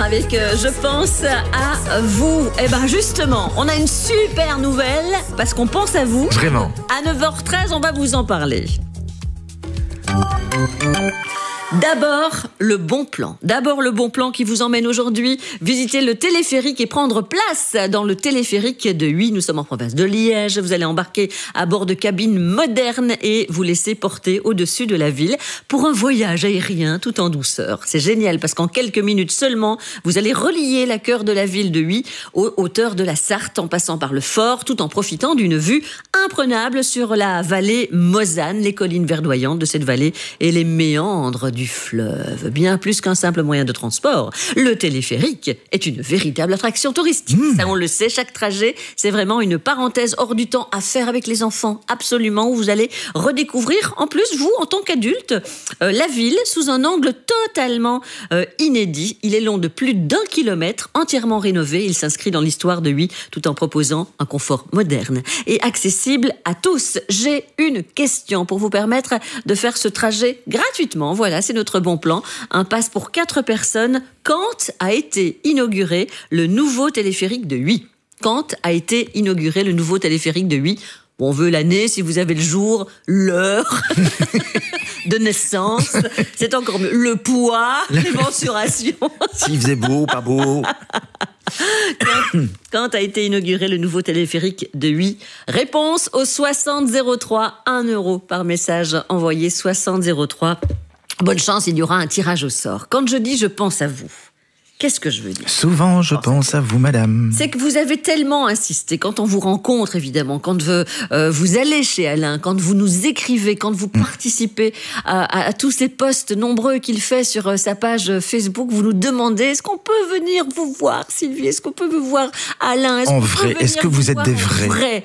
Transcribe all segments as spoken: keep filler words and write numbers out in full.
avec euh, Je pense à vous. Et bien justement, on a une super nouvelle parce qu'on pense à vous. Vraiment. À neuf heures treize, on va vous en parler. D'abord, le bon plan. D'abord, le bon plan qui vous emmène aujourd'hui visiter le téléphérique et prendre place dans le téléphérique de Huy. Nous sommes en province de Liège. Vous allez embarquer à bord de cabines modernes et vous laisser porter au-dessus de la ville pour un voyage aérien tout en douceur. C'est génial parce qu'en quelques minutes seulement, vous allez relier la cœur de la ville de Huy aux hauteurs de la Sarthe en passant par le fort tout en profitant d'une vue imprenable sur la vallée Mosane, les collines verdoyantes de cette vallée et les méandres du fleuve. Bien plus qu'un simple moyen de transport, le téléphérique est une véritable attraction touristique. Mmh. Ça, on le sait, chaque trajet, c'est vraiment une parenthèse hors du temps à faire avec les enfants, absolument, où vous allez redécouvrir, en plus, vous, en tant qu'adulte, euh, la ville sous un angle totalement euh, inédit. Il est long de plus d'un kilomètre, entièrement rénové. Il s'inscrit dans l'histoire de Huy, tout en proposant un confort moderne et accessible à tous. J'ai une question pour vous permettre de faire ce trajet gratuitement. Voilà, c'est notre bon plan. Un pass pour quatre personnes. Quand a été inauguré le nouveau téléphérique de Huy? Quand a été inauguré le nouveau téléphérique de Huy? Bon, on veut l'année, si vous avez le jour, l'heure de naissance. C'est encore mieux. Le poids, les mensurations. S'il faisait beau, pas beau. Quand, quand a été inauguré le nouveau téléphérique de Huy? Réponse au soixante zéro trois, un euro par message envoyé soixante zéro trois. Bonne chance, il y aura un tirage au sort. Quand je dis je pense à vous, qu'est-ce que je veux dire? Souvent, je pense à vous, madame. C'est que vous avez tellement insisté, quand on vous rencontre, évidemment, quand vous, euh, vous allez chez Alain, quand vous nous écrivez, quand vous participez à, à, à tous ces posts nombreux qu'il fait sur euh, sa page Facebook, vous nous demandez, est-ce qu'on peut venir vous voir, Sylvie? Est-ce qu'on peut vous voir, Alain? Est-ce en qu'on vrai, peut est-ce que vous, vous êtes des vrais? vrais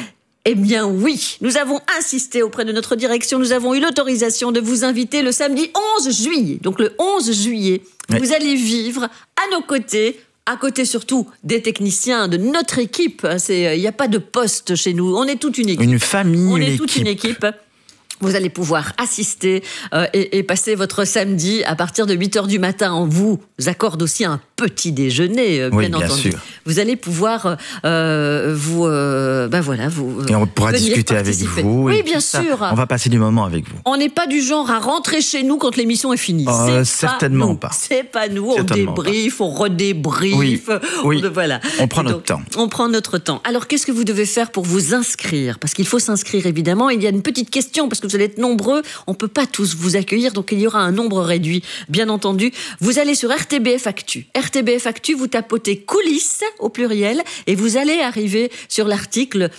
Eh bien oui, nous avons insisté auprès de notre direction, nous avons eu l'autorisation de vous inviter le samedi onze juillet. Donc le onze juillet, oui. Vous allez vivre à nos côtés, à côté surtout des techniciens de notre équipe. Il n'y a pas de poste chez nous, on est toute une équipe. Une famille, on une est équipe. toute une équipe. Vous allez pouvoir assister euh, et, et passer votre samedi à partir de huit heures du matin. On vous accorde aussi un petit déjeuner, euh, oui, bien, bien entendu. Sûr. Vous allez pouvoir euh, vous, euh, ben voilà, vous. Et on pourra discuter avec vous. Oui, bien sûr. On va passer du moment avec vous. On n'est pas du genre à rentrer chez nous quand l'émission est finie. Euh, C'est certainement pas. pas. C'est pas nous. Certainement on débriefe, on redébriefe. Oui, oui. On, voilà. On prend donc, notre temps. On prend notre temps. Alors, qu'est-ce que vous devez faire pour vous inscrire? Parce qu'il faut s'inscrire, évidemment. Il y a une petite question, parce que vous allez être nombreux. On ne peut pas tous vous accueillir, donc il y aura un nombre réduit, bien entendu. Vous allez sur R T B F Actu. R T B F Actu, vous tapotez coulisses au pluriel et vous allez arriver sur l'article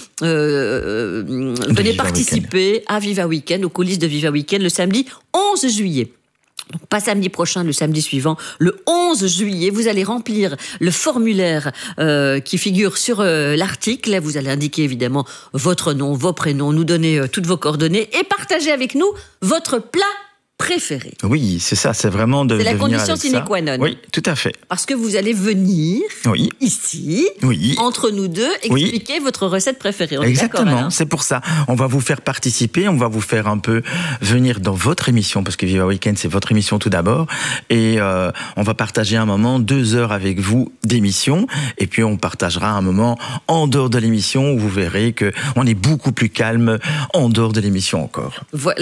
euh, euh, venez participer Weekend. à Viva Weekend, aux coulisses de Viva Weekend, le samedi onze juillet. Donc, pas samedi prochain, le samedi suivant, le onze juillet, vous allez remplir le formulaire euh, qui figure sur euh, l'article. Vous allez indiquer évidemment votre nom, vos prénoms, nous donner euh, toutes vos coordonnées et partager avec nous votre plat préféré. Oui, c'est ça, c'est vraiment de. C'est la de condition sine qua non. Oui, tout à fait. Parce que vous allez venir oui. ici, oui. entre nous deux, expliquer oui. votre recette préférée. On Exactement, c'est pour ça. On va vous faire participer, on va vous faire un peu venir dans votre émission, parce que Viva Weekend, c'est votre émission tout d'abord. Et euh, on va partager un moment, deux heures avec vous d'émission. Et puis on partagera un moment en dehors de l'émission où vous verrez qu'on est beaucoup plus calme en dehors de l'émission encore. Voilà.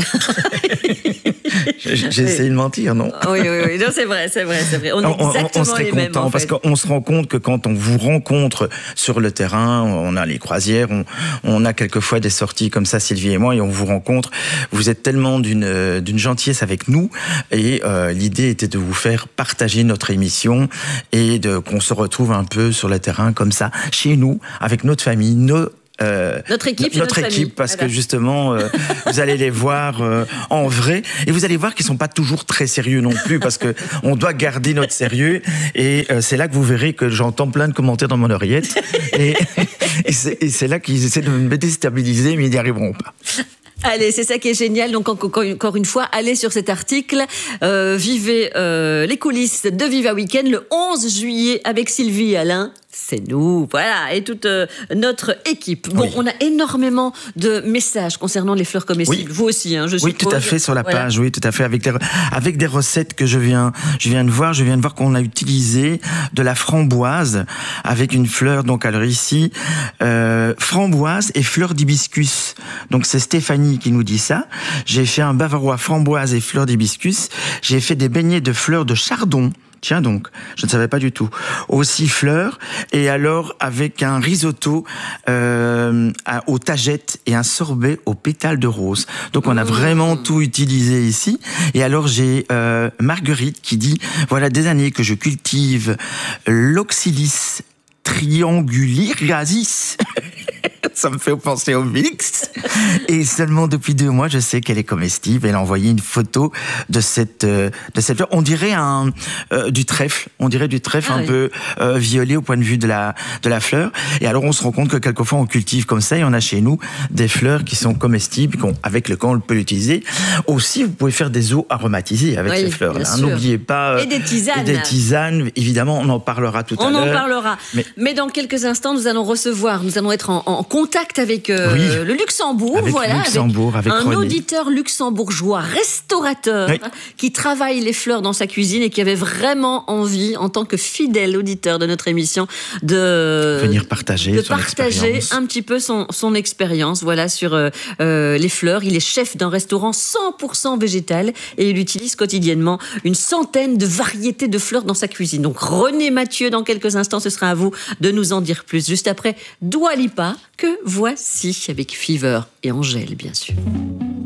J'ai essayé de mentir, non? Oui, oui, oui. Non, c'est vrai, c'est vrai, c'est vrai. On est on, exactement on serait les content, mêmes, en parce fait. qu'on se rend compte que quand on vous rencontre sur le terrain, on a les croisières, on, on a quelquefois des sorties comme ça, Sylvie et moi, et on vous rencontre. Vous êtes tellement d'une d'une gentillesse avec nous, et euh, l'idée était de vous faire partager notre émission et de qu'on se retrouve un peu sur le terrain comme ça, chez nous, avec notre famille, nos Euh, notre équipe, notre, notre équipe, famille. Parce voilà. que justement, euh, vous allez les voir euh, en vrai, et vous allez voir qu'ils sont pas toujours très sérieux non plus, parce que on doit garder notre sérieux. Et euh, c'est là que vous verrez que j'entends plein de commentaires dans mon oreillette, et, et c'est là qu'ils essaient de me déstabiliser, mais ils n'y arriveront pas. Allez, c'est ça qui est génial. Donc encore une fois, allez sur cet article, euh, vivez euh, les coulisses de Viva Weekend le onze juillet avec Sylvie et Alain. c'est nous, voilà, et toute euh, notre équipe. Bon, oui. On a énormément de messages concernant les fleurs comestibles. Oui. Vous aussi, hein, je suppose. Oui, tout à fait, sur la voilà. page, oui, tout à fait, avec des, avec des recettes que je viens, je viens de voir. Je viens de voir qu'on a utilisé de la framboise avec une fleur, donc alors ici, euh, framboise et fleur d'hibiscus. Donc c'est Stéphanie qui nous dit ça. J'ai fait un bavarois framboise et fleur d'hibiscus. J'ai fait des beignets de fleurs de chardon. Tiens donc, je ne savais pas du tout. Aussi fleurs, et alors avec un risotto euh, à, aux tagettes et un sorbet aux pétales de rose. Donc on a vraiment tout utilisé ici. Et alors j'ai euh, Marguerite qui dit, voilà des années que je cultive l'Oxylis triangulirasis. Ça me fait penser au mix. Et seulement depuis deux mois, je sais qu'elle est comestible. Elle a envoyé une photo de cette euh, de cette fleur. On dirait un euh, du trèfle. On dirait du trèfle ah un oui. peu euh, violet au point de vue de la de la fleur. Et alors on se rend compte que quelquefois on cultive comme ça et on a chez nous des fleurs qui sont comestibles, qu'on, avec lesquelles on peut l'utiliser. Aussi, vous pouvez faire des eaux aromatisées avec oui, ces fleurs. Hein. N'oubliez pas. Et des tisanes. Et des tisanes. Évidemment, on en parlera tout on à l'heure. On en parlera. Mais... Mais dans quelques instants, nous allons recevoir, nous allons être en, en contact avec euh, oui, le Luxembourg, avec voilà, Luxembourg, avec, avec un René. auditeur luxembourgeois, restaurateur, oui. qui travaille les fleurs dans sa cuisine et qui avait vraiment envie, en tant que fidèle auditeur de notre émission, de venir partager, de son partager un petit peu son, son expérience, voilà, sur euh, euh, les fleurs. Il est chef d'un restaurant cent pour cent végétal et il utilise quotidiennement une centaine de variétés de fleurs dans sa cuisine. Donc René Mathieu, dans quelques instants, ce sera à vous de nous en dire plus. Juste après Dua Lipa, que voici avec Fever et Angèle, bien sûr.